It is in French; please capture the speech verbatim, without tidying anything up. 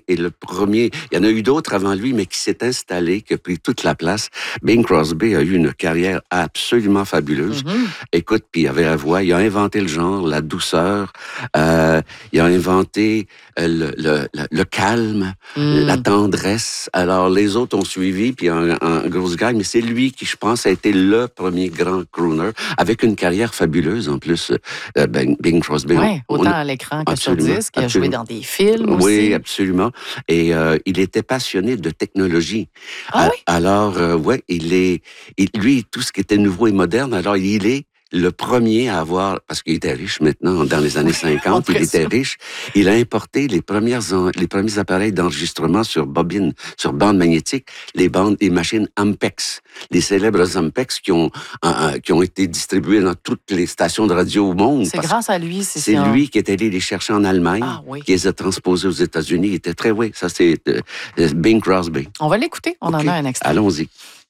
est le premier. Il y en a eu d'autres avant lui, mais qui s'est installé, qui a pris toute la place. Bing Crosby a eu une carrière absolument fabuleuse. Mm-hmm. Écoute, puis il avait la voix, il a inventé le genre, la douceur, euh, il a inventé le, le, le, le calme, mm. la tendresse. Alors, les autres ont suivi, puis un, un grosse gagne, mais c'est lui qui, je pense, a été le premier grand crooner, avec une carrière fabuleuse, en plus, euh, Bing Crosby. Oui, autant on, à l'écran que sur disque. Il a joué dans des films aussi. Oui, absolument. Et euh, il était passionné de technologie. Ah oui? Alors, euh, ouais, il est... Il, lui, tout ce qui était nouveau et moderne, alors il est le premier à avoir, parce qu'il était riche maintenant, dans les années cinquante, il était riche, il a importé les, premières, les premiers appareils d'enregistrement sur bobine, sur bande magnétique, les bandes, les machines Ampex, les célèbres Ampex qui ont, euh, qui ont été distribuées dans toutes les stations de radio au monde. C'est grâce à lui, c'est ça. C'est lui qui est allé les chercher en Allemagne, ah, oui. qui les a transposés aux États-Unis. Il était très, oui, ça c'est euh, Bing Crosby. On va l'écouter, on okay. en a un extrait. Allons-y.